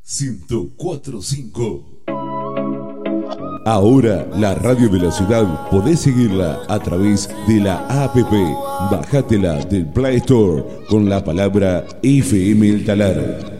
104.5. Ahora la radio de la ciudad podés seguirla a través de la APP. Bájatela del Play Store con la palabra FM El Talar.